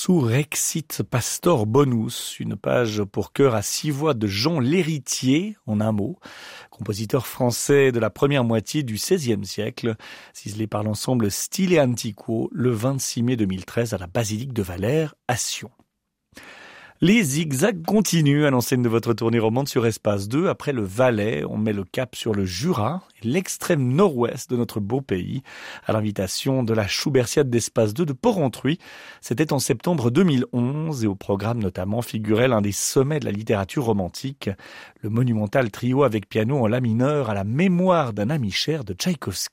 Surrexit Pastor Bonus, une page pour chœur à 6 voix de Jean L'Héritier, en un mot, compositeur français de la première moitié du XVIe siècle, ciselé par l'ensemble Stile Antiquo le 26 mai 2013 à la basilique de Valère à Sion. Les zigzags continuent à l'enseigne de votre tournée romande sur Espace 2. Après le Valais, on met le cap sur le Jura, l'extrême nord-ouest de notre beau pays, à l'invitation de la Schubertiade d'Espace 2 de Porrentruy. C'était en septembre 2011 et au programme notamment figurait l'un des sommets de la littérature romantique, le monumental trio avec piano en la mineur à la mémoire d'un ami cher de Tchaïkovski.